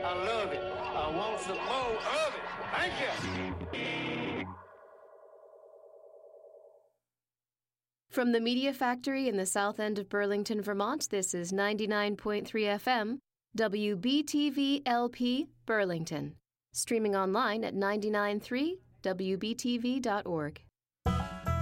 I love it. I want some more of it. Thank you. From the Media Factory in the south end of Burlington, Vermont, this is 99.3 FM, WBTV-LP, Burlington. Streaming online at 993wbtv.org.